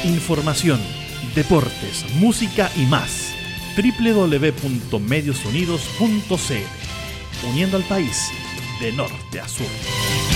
información, deportes, música y más. www.mediosunidos.cl, uniendo al país de norte a sur.